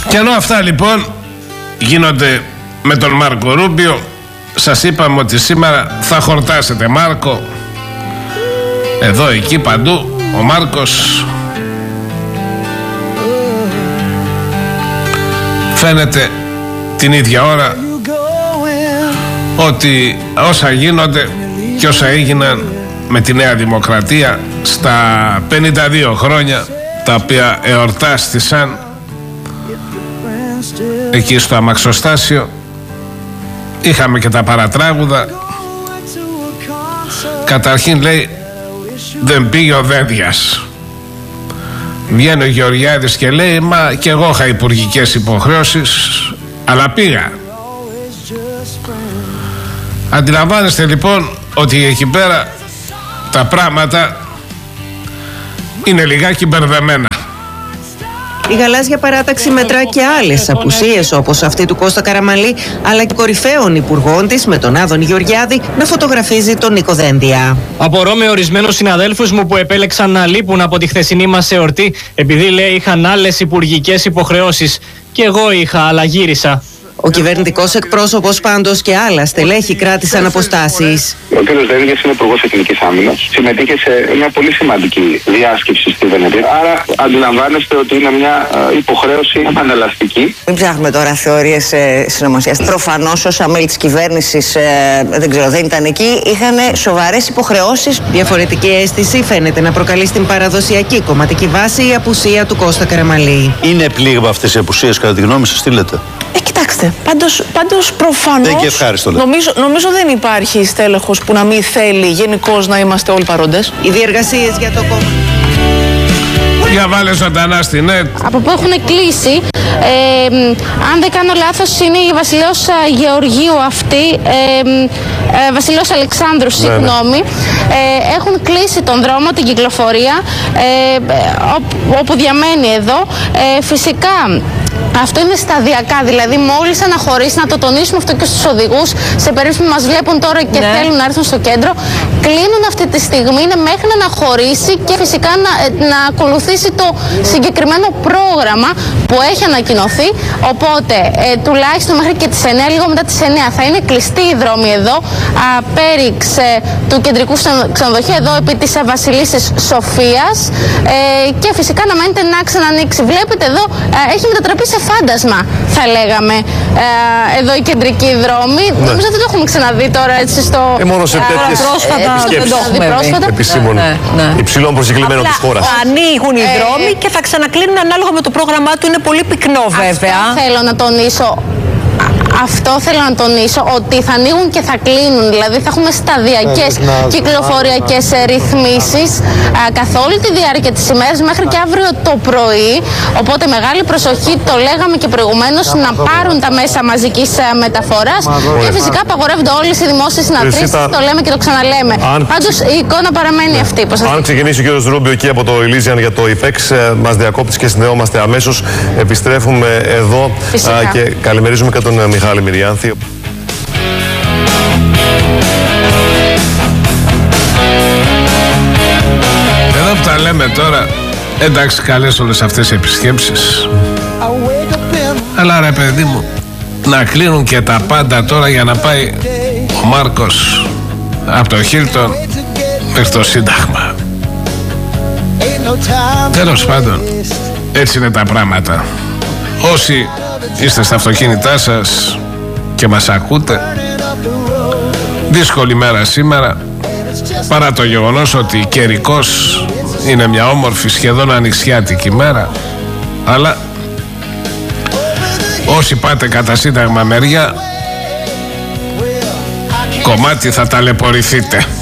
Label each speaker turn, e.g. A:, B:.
A: Και ενώ αυτά λοιπόν γίνονται με τον Μάρκο Ρούμπιο, σας είπαμε ότι σήμερα θα χορτάσετε Μάρκο. Εδώ, εκεί, παντού ο Μάρκος φαίνεται την ίδια ώρα ότι όσα γίνονται και όσα έγιναν με τη Νέα Δημοκρατία στα 52 χρόνια τα οποία εορτάστησαν εκεί στο αμαξοστάσιο. Είχαμε και τα παρατράγουδα. Καταρχήν λέει δεν πήγε ο Δένδιας. Βγαίνει ο Γεωργιάδης και λέει μα και εγώ είχα υπουργικές υποχρεώσεις αλλά πήγα. Αντιλαμβάνεστε λοιπόν ότι εκεί πέρα τα πράγματα είναι λιγάκι μπερδεμένα.
B: Η γαλάζια παράταξη μετρά και άλλες απουσίες όπως αυτή του Κώστα Καραμανλή, αλλά και κορυφαίων υπουργών της με τον Άδωνη Γεωργιάδη να φωτογραφίζει τον Νίκο Δένδια.
C: Απορώ με ορισμένους συναδέλφους μου που επέλεξαν να λείπουν από τη χθεσινή μας εορτή επειδή λέει είχαν άλλες υπουργικές υποχρεώσεις. Και εγώ είχα, αλλά γύρισα.
B: Ο κυβερνητικός εκπρόσωπος πάντως και άλλα στελέχη κράτησαν αποστάσεις.
D: Ο κ. Δένδιας είναι υπουργός Εθνικής Άμυνας. Συμμετείχε σε μια πολύ σημαντική διάσκεψη στη Βενετία. Άρα αντιλαμβάνεστε ότι είναι μια υποχρέωση ανελαστική.
E: Μην ψάχνουμε τώρα θεωρίες συνωμοσίας. Προφανώς όσα μέλη της κυβέρνησης δεν ξέρω, δεν ήταν εκεί, είχαν σοβαρές υποχρεώσεις.
B: Διαφορετική αίσθηση φαίνεται να προκαλεί στην παραδοσιακή κομματική βάση η απουσία του Κώστα Καραμανλή.
F: Είναι πλήγμα αυτές οι απουσίες κατά τη γνώμη σας, τι λέτε?
G: Κοιτάξτε, πάντως προφανώς νομίζω δεν υπάρχει στέλεχος που να μην θέλει γενικώς να είμαστε όλοι παρόντες.
B: Οι διεργασίες για το κόμμα.
A: Για βάλε ζωντανά στη ΝΕΤ.
H: Από που έχουν κλείσει, αν δεν κάνω λάθος είναι η Βασιλέως Γεωργίου αυτή, Βασιλέως Αλεξάνδρου, συγγνώμη. Έχουν κλείσει τον δρόμο, την κυκλοφορία, όπου διαμένει εδώ. Φυσικά αυτό είναι σταδιακά, δηλαδή μόλις αναχωρήσει, να το τονίσουμε αυτό και στους οδηγούς, σε περίπτωση που μας βλέπουν τώρα και θέλουν να έρθουν στο κέντρο, κλείνουν αυτή τη στιγμή, είναι μέχρι να αναχωρήσει και φυσικά να ακολουθήσει το συγκεκριμένο πρόγραμμα που έχει ανακοινωθεί. Οπότε τουλάχιστον μέχρι και τις 9, λίγο μετά τις 9 θα είναι κλειστοί οι δρόμοι εδώ, πέριξ του κεντρικού ξενοδοχείου εδώ επί της Βασιλίσσης Σοφίας, και φυσικά να μένετε να ξανανοίξει. Βλέπετε εδώ έχει μετατραπεί σε φάντασμα, θα λέγαμε, εδώ η κεντρική δρόμη. Νομίζω ότι δεν το έχουμε ξαναδεί τώρα έτσι στο...
F: μόνο σε τέτοιες
H: πρόσφατα.
F: Επισήμων υψηλών προσκεκλημένων της χώρας.
E: Ανοίγουν οι δρόμοι και θα ξανακλίνουν ανάλογα με το πρόγραμμά του. Είναι πολύ πυκνό βέβαια.
H: Αυτό θέλω να τονίσω, ότι θα ανοίγουν και θα κλείνουν, δηλαδή θα έχουμε σταδιακές κυκλοφοριακές ρυθμίσεις καθ' όλη τη διάρκεια της ημέρας μέχρι και αύριο το πρωί. Οπότε μεγάλη προσοχή, το λέγαμε και προηγουμένως, να πάρουν τα μέσα μαζικής μεταφοράς και φυσικά απαγορεύονται όλες οι δημόσιες συναντήσεις, το λέμε και το ξαναλέμε. Πάντως η εικόνα παραμένει αυτή.
F: Αν ξεκινήσει ο κ. Ρούμπιο εκεί από το Elysian για το IPEX, μας διακόπτει και συνδεόμαστε αμέσως. Επιστρέφουμε εδώ και καλημερίζουμε και τον Μιχάλη Μυριάνθη.
A: Εδώ που τα λέμε τώρα, εντάξει, καλές όλες αυτές οι επισκέψεις, αλλά ρε παιδί μου, να κλείνουν και τα πάντα τώρα για να πάει ο Μάρκος από το Χίλτον μέχρι το Σύνταγμα. Τέλος πάντων, έτσι είναι τα πράγματα. Όσοι είστε στα αυτοκίνητά σας και μας ακούτε, δύσκολη μέρα σήμερα, παρά το γεγονός ότι καιρικός είναι μια όμορφη σχεδόν ανοιξιάτικη μέρα, αλλά όσοι πάτε κατά Σύνταγμα μεριά, κομμάτι θα ταλαιπωρηθείτε.